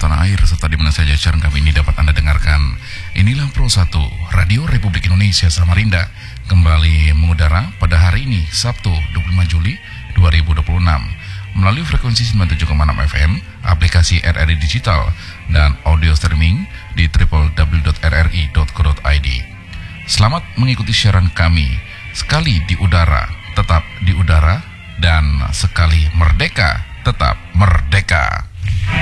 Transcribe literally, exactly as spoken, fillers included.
tanah air serta di mana saja siaran kami ini dapat Anda dengarkan. Inilah Pro satu, Radio Republik Indonesia Samarinda, kembali mengudara pada hari ini, Sabtu dua puluh lima Juli dua ribu dua puluh enam, melalui frekuensi sembilan puluh tujuh koma enam F M, aplikasi R R I Digital, dan audio streaming di w w w titik r r i titik co titik i d. Selamat mengikuti siaran kami, sekali di udara, tetap di udara, dan sekali merdeka, tetap merdeka.